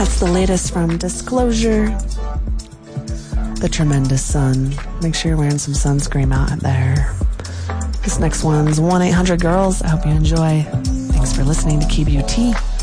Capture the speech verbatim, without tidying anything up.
That's the latest from Disclosure, The Tremendous Sun. Make sure you're wearing some sunscreen out there. This next one's one eight hundred girls. I hope you enjoy. Thanks for listening to K B U T.